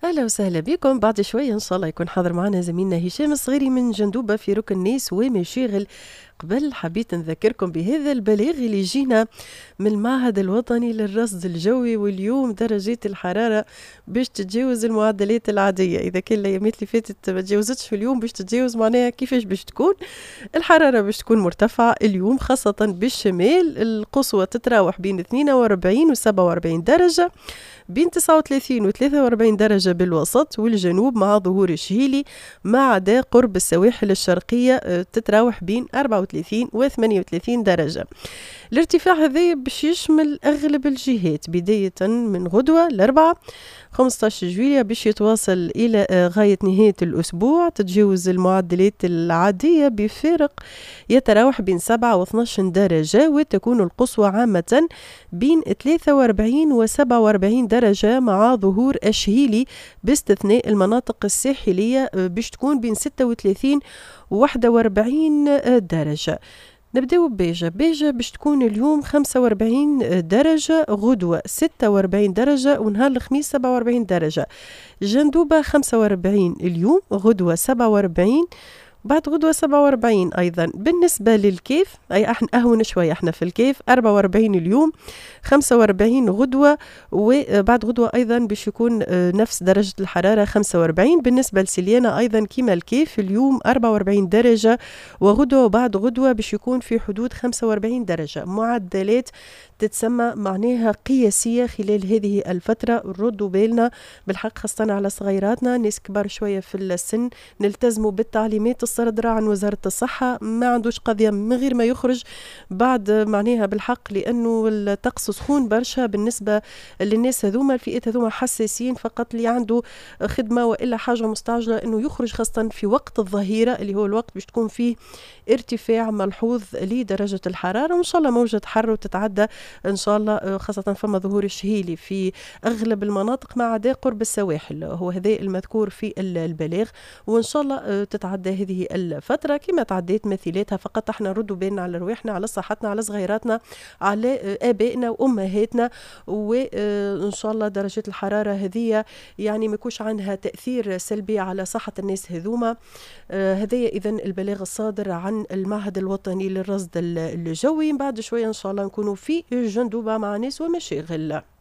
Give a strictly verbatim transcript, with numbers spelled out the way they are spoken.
أهلا وسهلا بكم. بعد شوية إن شاء الله يكون حاضر معنا زميلنا هشام الصغيري من جندوبة في ركن الناس ومشاغل. قبل حبيت نذكركم بهذا البلاغ اللي جينا من المعهد الوطني للرصد الجوي، واليوم درجات الحرارة باش تتجاوز المعدلات العادية. إذا كان الأيامات اللي فاتت ما تجاوزتش في اليوم باش تتجاوز، معناها كيفاش باش تكون الحرارة؟ باش تكون مرتفعة اليوم خاصة بالشمال. القصوى تتراوح بين اثنين وأربعين و سبعة وأربعين درجة، بين تسعة وثلاثين و ثلاثة وأربعين درجة بالوسط، والجنوب مع ظهور الشهيلي ما عدا قرب السواحل الشرقية تتراوح بين أربعة وثلاثين و ثمانية وثلاثين درجة. الارتفاع هذا باش يشمل أغلب الجهات بداية من غدوة الأربعة خمسة عشر جويلية باش يتواصل إلى غاية نهاية الأسبوع. تتجاوز المعدلات العادية بفارق يتراوح بين سبعة و اثناش درجة، وتكون القصوى عامة بين ثلاثة وأربعين و سبعة وأربعين درجة مع ظهور الشهيلي باستثناء المناطق الساحلية باش تكون بين ستة وثلاثين و واحد وأربعين درجة. نبداو ببيجة. بيجة باش تكون اليوم خمسة وأربعين درجة، غدوة ستة وأربعين درجة، ونهار الخميس سبعة وأربعين درجة. جندوبة خمسة وأربعين اليوم، غدوة سبعة وأربعين، بعد غدوة سبعة وأربعين أيضا. بالنسبة للكيف أي احنا أهون شوية، احنا في الكيف أربعة وأربعين اليوم، خمسة وأربعين غدوة، وبعد غدوة أيضا باش يكون نفس درجة الحرارة خمسة وأربعين. بالنسبة لسليانة أيضا كما الكيف اليوم أربعة وأربعين درجة، وغدوة وبعد غدوة باش يكون في حدود خمسة وأربعين درجة. معدلات تتسمى معناها قياسية خلال هذه الفترة. ردوا بالنا بالحق خاصة على صغيراتنا، ناس كبار شوية في السن، نلتزموا بالتعليمات الصادرة عن وزارة الصحة. ما عندوش قضية من غير ما يخرج بعد معناها بالحق، لأنه الطقس سخون برشا بالنسبة للناس هذوما. الفئات هذوما حساسين، فقط اللي عنده خدمة وإلا حاجة مستعجلة أنه يخرج خاصة في وقت الظهيرة اللي هو الوقت باش تكون فيه ارتفاع ملحوظ لدرجة الحرارة، وإن شاء الله موجة حر وتتعدى إن شاء الله، خاصة فما ظهور الشهيلي في أغلب المناطق ما عدا قرب السواحل، هو هذا المذكور في البلاغ. وإن شاء الله تتعدى هذه الفترة كما تعديت مثيلاتها. فقط احنا نردوا بالنا على رواحنا، على صحتنا، على صغيراتنا، على آبائنا وأمهاتنا، وإن شاء الله درجات الحرارة هذه يعني ما يكونش عنها تأثير سلبي على صحة الناس هذوما. هذايا إذن البلاغ الصادر عن المعهد الوطني للرصد الجوي. بعد شوية إن شاء الله نكونوا في جندوبة مع ناس ومشاغل.